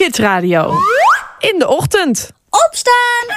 Kids Radio. In de ochtend. Opstaan!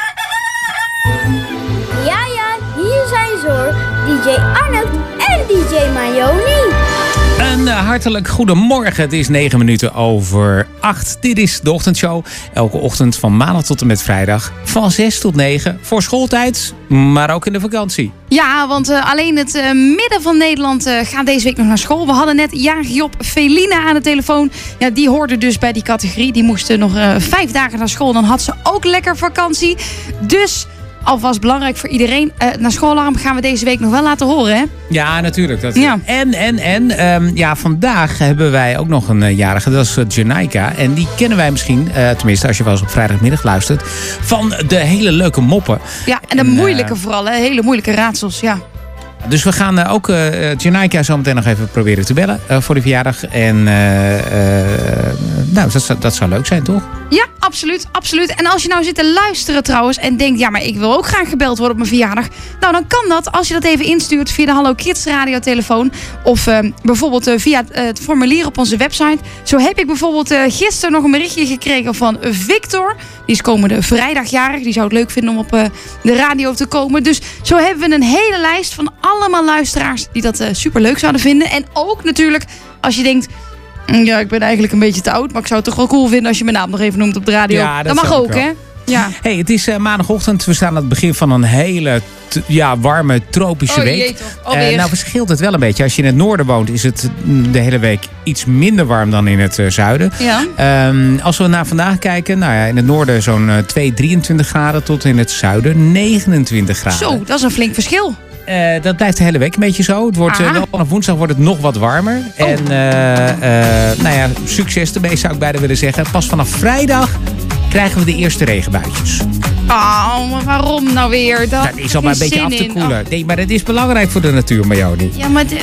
Ja, hier zijn ze hoor. DJ Arnold en DJ Mayoni. Een hartelijk goedemorgen. Het is 9 minuten over 8. Dit is de ochtendshow. Elke ochtend van maandag tot en met vrijdag. Van 6 tot 9. Voor schooltijd, maar ook in de vakantie. Ja, want alleen het midden van Nederland gaat deze week nog naar school. We hadden net jarige Job Felina aan de telefoon. Ja, die hoorde dus bij die categorie. Die moesten nog 5 dagen naar school. Dan had ze ook lekker vakantie. Dus alvast belangrijk voor iedereen. Naar schoolalarm gaan we deze week nog wel laten horen, hè? Ja, natuurlijk. Ja. En vandaag hebben wij ook nog een jarige. Dat is Janaika. En die kennen wij misschien, tenminste als je wel eens op vrijdagmiddag luistert, van de hele leuke moppen. Ja, en de moeilijke vooral, hè? Hele moeilijke raadsels, ja. Dus we gaan ook Janaika zo meteen nog even proberen te bellen voor de verjaardag. En dat zou leuk zijn, toch? Ja, absoluut, absoluut. En als je nou zit te luisteren trouwens en denkt, ja, maar ik wil ook graag gebeld worden op mijn verjaardag. Nou, dan kan dat als je dat even instuurt via de Hallo Kids radiotelefoon. Of bijvoorbeeld via het formulier op onze website. Zo heb ik bijvoorbeeld gisteren nog een berichtje gekregen van Victor. Die is komende vrijdag jarig. Die zou het leuk vinden om op de radio te komen. Dus zo hebben we een hele lijst van allemaal luisteraars die dat super leuk zouden vinden. En ook natuurlijk als je denkt, ja, ik ben eigenlijk een beetje te oud, maar ik zou het toch wel cool vinden als je mijn naam nog even noemt op de radio. Ja, dat mag ook, hè? Ja. Hey, het is maandagochtend. We staan aan het begin van een hele warme, tropische week. Nou verschilt het wel een beetje. Als je in het noorden woont, is het de hele week iets minder warm dan in het zuiden. Ja. Als we naar vandaag kijken, nou ja, in het noorden zo'n 23 graden tot in het zuiden 29 graden. Zo, dat is een flink verschil. Dat blijft de hele week een beetje zo. Het wordt wel vanaf woensdag wordt het nog wat warmer. Oh. En succes ermee zou ik bijna willen zeggen. Pas vanaf vrijdag krijgen we de eerste regenbuitjes. Oh, maar waarom nou weer? Dat is al maar een beetje af te koelen. Nee, maar dat is belangrijk voor de natuur, Mayoni. Ja, maar